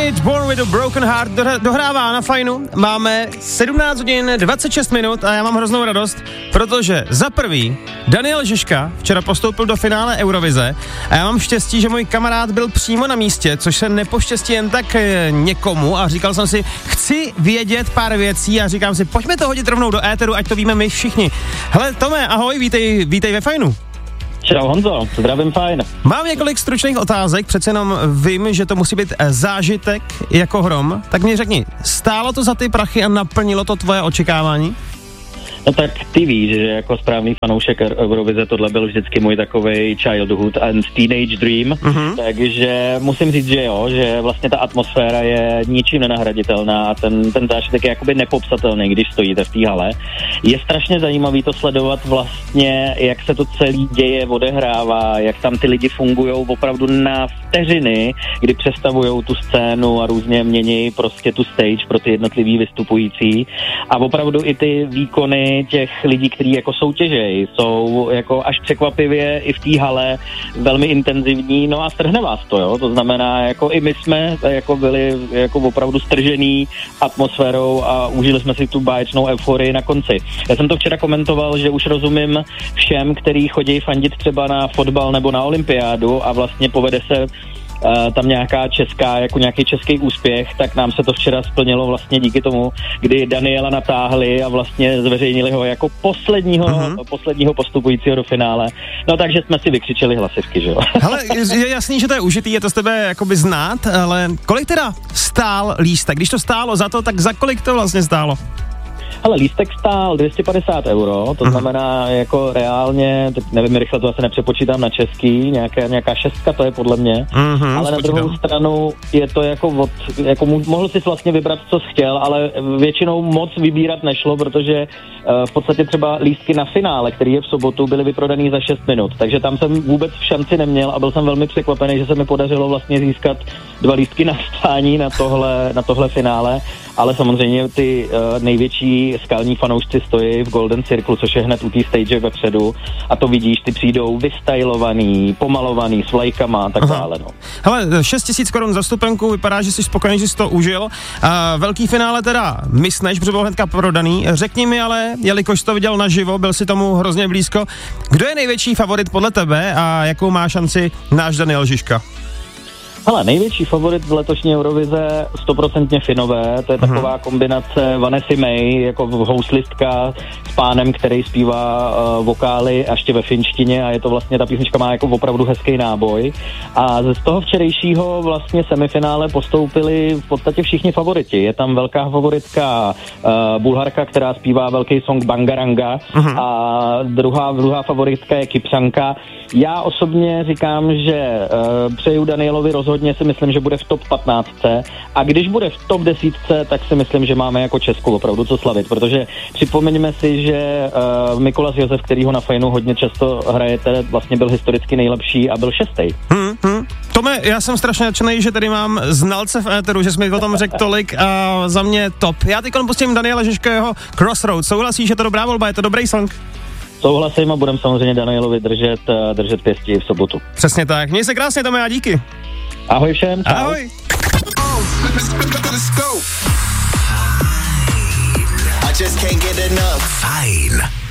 Kid, Born with a Broken Heart, dohrává na fajnu. Máme 17 hodin 26 minut a já mám hroznou radost, protože za prvý Daniel Žižka včera postoupil do finále Eurovize a já mám štěstí, že můj kamarád byl přímo na místě, což se nepoštěstí jen tak někomu a říkal jsem si, chci vědět pár věcí a říkám si, pojďme to hodit rovnou do éteru, ať to víme my všichni. Hele, Tome, ahoj, vítej ve fajnu. Čau Honzo, zdravím fajn. Mám několik stručných otázek, přece jenom vím, že to musí být zážitek jako hrom, tak mě řekni, stálo to za ty prachy a naplnilo to tvoje očekávání? No tak ty víš, že jako správný fanoušek Eurovize tohle byl vždycky můj takovej childhood and teenage dream, takže musím říct, že jo, že vlastně ta atmosféra je ničím nenahraditelná a ten zážitek je jakoby nepopsatelný, když stojíte v té hale. Je strašně zajímavý to sledovat vlastně, jak se to celý děje, odehrává, jak tam ty lidi fungujou opravdu na vteřiny, kdy přestavujou tu scénu a různě mění prostě tu stage pro ty jednotlivý vystupující a opravdu i ty výkony těch lidí, kteří jako soutěžejí, jsou jako až překvapivě i v té hale velmi intenzivní, no a strhne vás to, jo, to znamená, jako i my jsme jako byli jako opravdu stržený atmosférou a užili jsme si tu báječnou euforii na konci. Já jsem to včera komentoval, že už rozumím všem, kteří chodí fandit třeba na fotbal nebo na olympiádu a vlastně povede se tam nějaká česká, jako nějaký český úspěch, tak nám se to včera splnilo vlastně díky tomu, kdy Daniela natáhli a vlastně zveřejnili ho jako posledního postupujícího do finále. No takže jsme si vykřičeli hlasivky, že jo. Hele, je jasný, že to je užitý, je to z tebe jakoby znát, ale kolik teda stál lístek? Když to stálo za to, tak za kolik to vlastně stálo? Ale lístek stál 250 €, to znamená jako reálně, teď nevím, rychle to asi nepřepočítám na český, nějaká šestka to je podle mě, ale na druhou stranu je to jako mohl si vlastně vybrat, co jsi chtěl, ale většinou moc vybírat nešlo, protože v podstatě třeba lístky na finále, který je v sobotu, byly vyprodaný za 6 minut, takže tam jsem vůbec v šanci neměl a byl jsem velmi překvapený, že se mi podařilo vlastně získat 2 lístky na stání na tohle finále, ale samozřejmě ty největší skalní fanoušci stojí v Golden Circle, což je hned u té stage vepředu a to vidíš, ty přijdou vystylovaný, pomalovaný, s vlajkama a tak dále. No. Hele, 6 000 korun za vstupenku, vypadá, že jsi spokojený, že jsi to užil. Velký finále teda myslíš, protože byl hnedka prodaný. Řekni mi ale, jelikož to viděl naživo, byl si tomu hrozně blízko, kdo je největší favorit podle tebe a jakou má šanci náš Daniel Žižka? Hele, největší favorit v letošní Eurovize 100% Finové, to je taková kombinace Vanessy May, jako houslistka s pánem, který zpívá vokály ještě ve finštině a je to vlastně, ta písnička má jako opravdu hezký náboj a z toho včerejšího vlastně semifinále postoupili v podstatě všichni favoriti. Je tam velká favoritka Bulharka, která zpívá velký song Bangaranga a druhá favoritka je Kypřanka. Já osobně říkám, že přeju Danielovi rozhodně, si myslím, že bude v top 15 a když bude v top 10, tak si myslím, že máme jako Česku opravdu co slavit, protože připomeňme si, že Mikolas Josef, který ho na fajnu hodně často hrajete, vlastně byl historicky nejlepší a byl 6. Tome, já jsem strašně nadšený, že tady mám znalce v éteru, že jsi mi o tom řekl tolik a za mě top. Já teď pustím Daniela Žižkého Crossroads. Souhlasíš, že to dobrá volba, je to dobrý song? Souhlasím a budem samozřejmě Danielovi držet pěstí v sobotu. Přesně tak. Měj se krásně, Tome, a díky. Ahoj všem. Čau. Ahoj. I just can't get enough. Fajn.